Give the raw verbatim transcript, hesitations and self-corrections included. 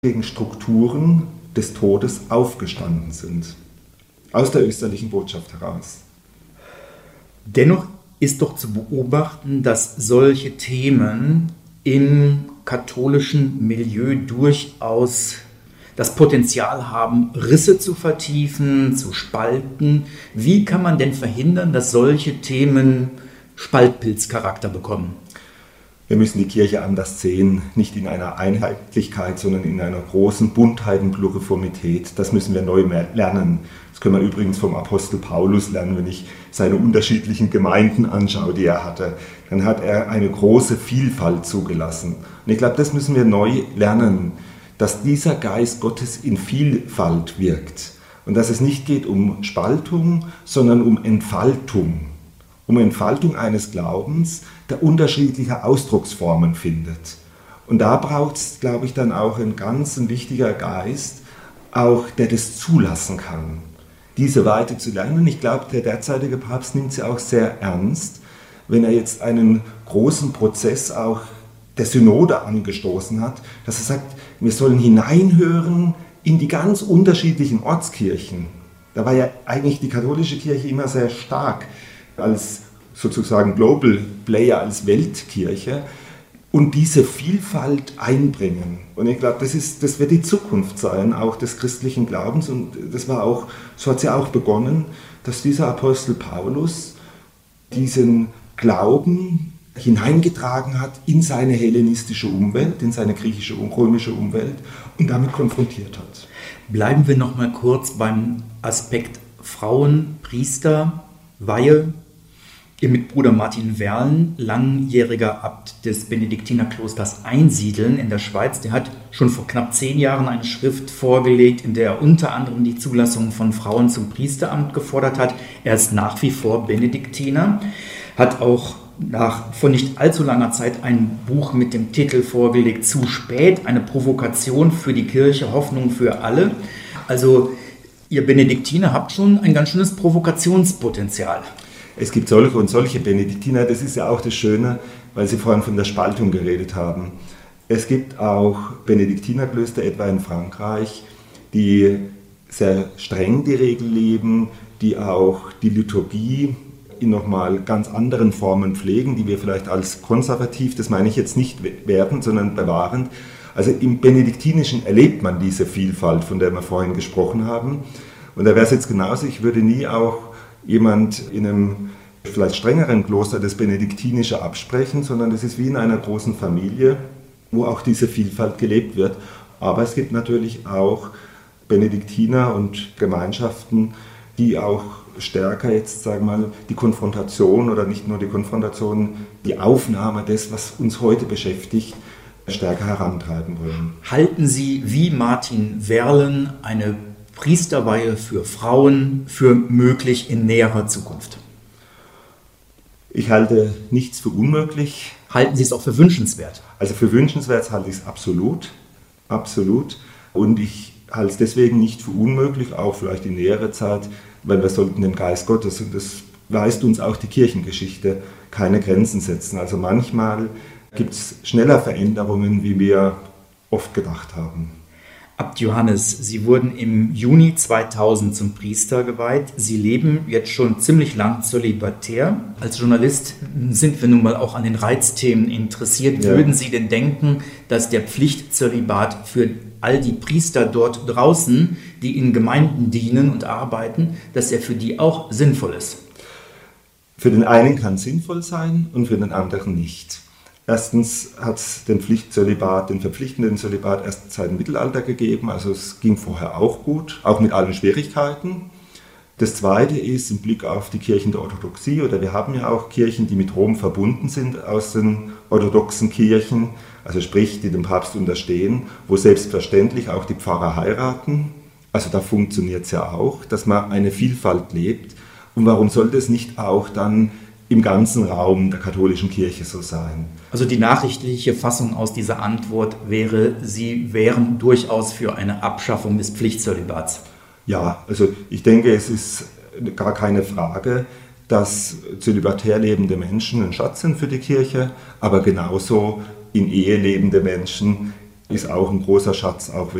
gegen Strukturen des Todes aufgestanden sind. Aus der österlichen Botschaft heraus. Dennoch ist doch zu beobachten, dass solche Themen im katholischen Milieu durchaus das Potenzial haben, Risse zu vertiefen, zu spalten. Wie kann man denn verhindern, dass solche Themen Spaltpilzcharakter bekommen? Wir müssen die Kirche anders sehen, nicht in einer Einheitlichkeit, sondern in einer großen Buntheit und Pluriformität. Das müssen wir neu lernen. Das können wir übrigens vom Apostel Paulus lernen, wenn ich seine unterschiedlichen Gemeinden anschaue, die er hatte. Dann hat er eine große Vielfalt zugelassen. Und ich glaube, das müssen wir neu lernen, dass dieser Geist Gottes in Vielfalt wirkt. Und dass es nicht geht um Spaltung, sondern um Entfaltung. Um Entfaltung eines Glaubens, der unterschiedliche Ausdrucksformen findet. Und da braucht es, glaube ich, dann auch ein ganz ein wichtiger Geist, auch der das zulassen kann, diese Weite zu lernen. Ich glaube, der derzeitige Papst nimmt sie auch sehr ernst, wenn er jetzt einen großen Prozess auch der Synode angestoßen hat, dass er sagt, wir sollen hineinhören in die ganz unterschiedlichen Ortskirchen. Da war ja eigentlich die katholische Kirche immer sehr stark als sozusagen Global Player, als Weltkirche und diese Vielfalt einbringen. Und ich glaube, das ist, das wird die Zukunft sein, auch des christlichen Glaubens. Und das war auch, so hat es ja auch begonnen, dass dieser Apostel Paulus diesen Glauben hineingetragen hat in seine hellenistische Umwelt, in seine griechische und römische Umwelt und damit konfrontiert hat. Bleiben wir noch mal kurz beim Aspekt Frauen, Priester, Weihe. Ihr Mitbruder Martin Werlen, langjähriger Abt des Benediktinerklosters Einsiedeln in der Schweiz, der hat schon vor knapp zehn Jahren eine Schrift vorgelegt, in der er unter anderem die Zulassung von Frauen zum Priesteramt gefordert hat. Er ist nach wie vor Benediktiner, hat auch nach vor nicht allzu langer Zeit ein Buch mit dem Titel vorgelegt, Zu spät, eine Provokation für die Kirche, Hoffnung für alle. Also ihr Benediktiner habt schon ein ganz schönes Provokationspotenzial. Es gibt solche und solche Benediktiner, das ist ja auch das Schöne, weil Sie vorhin von der Spaltung geredet haben. Es gibt auch Benediktinerklöster, etwa in Frankreich, die sehr streng die Regel leben, die auch die Liturgie in nochmal ganz anderen Formen pflegen, die wir vielleicht als konservativ, das meine ich jetzt nicht wertend, sondern bewahrend. Also im Benediktinischen erlebt man diese Vielfalt, von der wir vorhin gesprochen haben. Und da wäre es jetzt genauso, ich würde nie auch jemand in einem vielleicht strengeren Kloster das Benediktinische absprechen, sondern das ist wie in einer großen Familie, wo auch diese Vielfalt gelebt wird. Aber es gibt natürlich auch Benediktiner und Gemeinschaften, die auch stärker jetzt, sagen wir mal, die Konfrontation oder nicht nur die Konfrontation, die Aufnahme des, was uns heute beschäftigt, stärker herantreiben wollen. Halten Sie wie Martin Werlen eine Priesterweihe für Frauen für möglich in näherer Zukunft? Ich halte nichts für unmöglich. Halten Sie es auch für wünschenswert? Also für wünschenswert halte ich es absolut, absolut. Und ich halte es deswegen nicht für unmöglich, auch vielleicht in näherer Zeit, weil wir sollten dem Geist Gottes, und das weist uns auch die Kirchengeschichte, keine Grenzen setzen. Also manchmal gibt es schneller Veränderungen, wie wir oft gedacht haben. Abt Johannes, Sie wurden im Juni zweitausend zum Priester geweiht. Sie leben jetzt schon ziemlich lang zölibatär. Als Journalist sind wir nun mal auch an den Reizthemen interessiert. Ja. Würden Sie denn denken, dass der Pflichtzölibat für all die Priester dort draußen, die in Gemeinden dienen und arbeiten, dass er für die auch sinnvoll ist? Für den einen kann es sinnvoll sein und für den anderen nicht. Erstens hat es den Pflichtzölibat, den verpflichtenden Zölibat erst seit dem Mittelalter gegeben, also es ging vorher auch gut, auch mit allen Schwierigkeiten. Das Zweite ist im Blick auf die Kirchen der Orthodoxie, oder wir haben ja auch Kirchen, die mit Rom verbunden sind aus den orthodoxen Kirchen, also sprich, die dem Papst unterstehen, wo selbstverständlich auch die Pfarrer heiraten. Also da funktioniert es ja auch, dass man eine Vielfalt lebt. Und warum sollte es nicht auch dann im ganzen Raum der katholischen Kirche so sein? Also die nachrichtliche Fassung aus dieser Antwort wäre, Sie wären durchaus für eine Abschaffung des Pflichtzölibats. Ja, also ich denke, es ist gar keine Frage, dass zölibatär lebende Menschen ein Schatz sind für die Kirche, aber genauso in Ehe lebende Menschen ist auch ein großer Schatz, auch